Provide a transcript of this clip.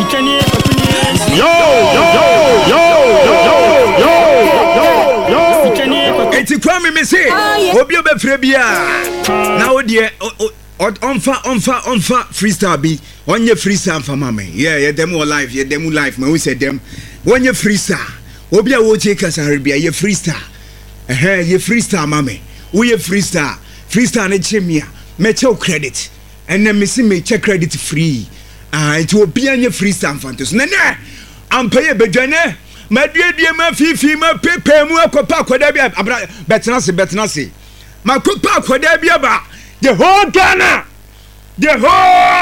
Eti kwame me say obi obefre bia na wo de onfa freestyle bi onye freestyle for mama yeah them live ma we say them onye freestyle obi a wo che kasare bia ye freestyle ye freestyle mama wo ye freestyle ne chemia me che credit and then me see me check credit free it will be anye freestyle fantasy ne am pay bedwane ma duedie ma fifi ma pepe mu akopa akoda bia betena se ma kopa akoda bia ba the whole Ghana the whole